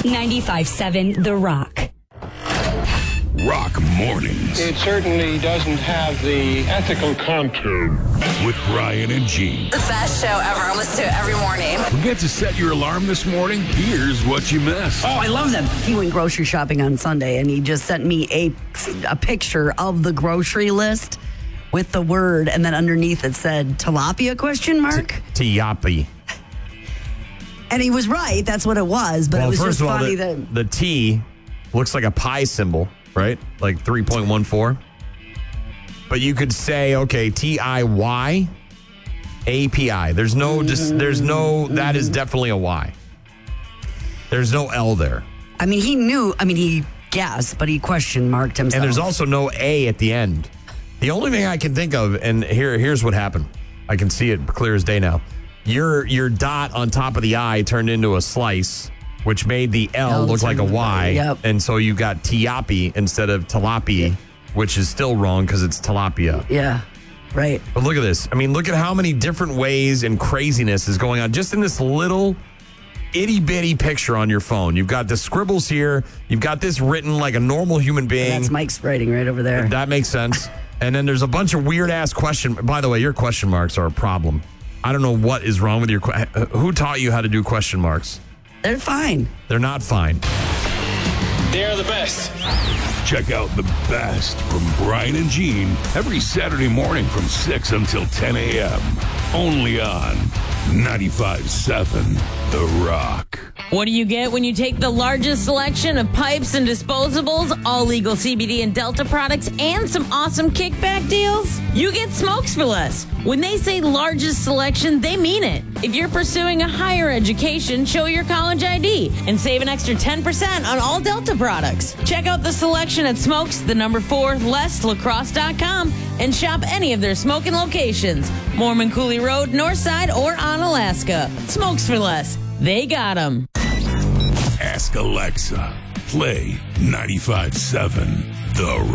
95.7 The Rock. Rock Mornings. It certainly doesn't have the ethical content. With Brian and Gene. The best show ever. I listen to it every morning. Forget to set your alarm this morning? Here's what you missed. Oh, I love them. He went grocery shopping on Sunday, and he just sent me a picture of the grocery list with the word, and then underneath it said tilapia ? Tiapi. And he was right. That's what it was. But it was first just of all, funny that the T looks like a pi symbol, right? Like 3.14. But you could say, okay, TIY API. There's no, that is definitely a Y. There's no L there. I mean, he guessed, but he question marked himself. And there's also no A at the end. The only thing I can think of, and here's what happened. I can see it clear as day now. Your dot on top of the I turned into a slice, which made the L look like a Y. Yep. And so you got tiapi instead of tilapia, which is still wrong because it's tilapia. Yeah, right. But look at this. I mean, look at how many different ways and craziness is going on just in this little itty-bitty picture on your phone. You've got the scribbles here. You've got this written like a normal human being. That's Mike's writing right over there. That makes sense. And then there's a bunch of weird-ass question. By the way, your question marks are a problem. I don't know what is wrong with your... Who taught you how to do question marks? They're fine. They're not fine. They're the best. Check out the best from Brian and Gene every Saturday morning from 6 until 10 a.m. Only on 95.7 The Rock. What do you get when you take the largest selection of pipes and disposables, all legal CBD and Delta products, and some awesome kickback deals? You get smokes for less. When they say largest selection, they mean it. If you're pursuing a higher education, show your college ID and save an extra 10% on all Delta products. Check out the selection at Smokes, 4 LessLacrosse.com, and shop any of their smoking locations. Mormon Coulee Road, Northside, or on Alaska. Smokes for less. They got them. Ask Alexa. Play 95.7 The